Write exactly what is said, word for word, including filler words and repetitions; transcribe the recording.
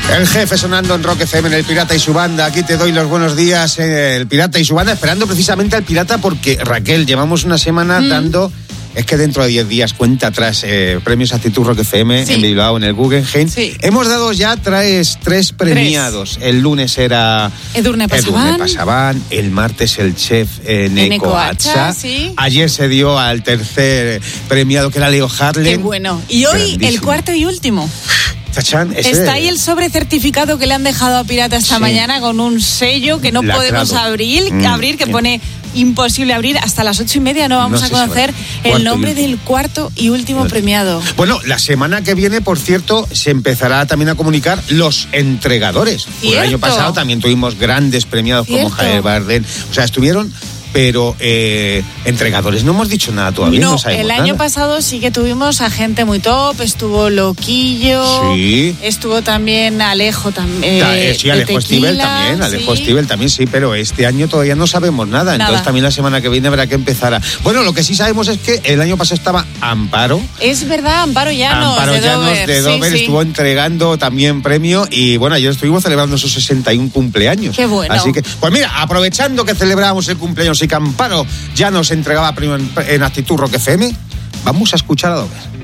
El jefe sonando en Rock F M, en El Pirata y su banda. Aquí te doy los buenos días, eh, El Pirata y su banda, esperando precisamente al Pirata porque, Raquel, llevamos una semana mm. dando... Es que dentro de diez días, cuenta atrás, eh, premios Actitud Rock F M sí. en Bilbao, en el Guggenheim. Sí. Hemos dado ya tres, tres premiados. Tres. El lunes era Edurne Pasaban. Edurne Pasaban. El martes el chef eh, Neko Atza. Sí. Ayer se dio al tercer premiado, que era Leo Harlem. Qué bueno. Y hoy Grandísimo. El cuarto y último. Tachán, ese Está de... ahí el sobre certificado que le han dejado a Pirata esta sí. mañana con un sello que no Lacrado. podemos abrir, mm. abrir que pone imposible abrir. Hasta las ocho y media no vamos no a conocer el nombre del cuarto y último no. premiado. Bueno, la semana que viene, por cierto, se empezará también a comunicar los entregadores. El año pasado también tuvimos grandes premiados ¿Cierto? como Javier Bardem. O sea, estuvieron... Pero eh, entregadores no hemos dicho nada todavía. No, no el año nada. pasado sí que tuvimos a gente muy top. Estuvo Loquillo. Sí. Estuvo también Alejo también. Eh, sí, Alejo Stivel también. Alejo sí. Stivel también, sí. Pero este año todavía no sabemos nada. nada. Entonces también la semana que viene habrá que empezar a... Bueno, lo que sí sabemos es que el año pasado estaba Amparo. Es verdad, Amparo Llanos. Amparo de Llanos Dover. de Dover sí, estuvo sí. entregando también premio. Y bueno, ayer estuvimos celebrando sus sesenta y un cumpleaños. Qué bueno. Así que, pues mira, aprovechando que celebramos el cumpleaños y que Amparo ya nos entregaba premio en, en Actitud Rock F M, vamos a escuchar a Dover.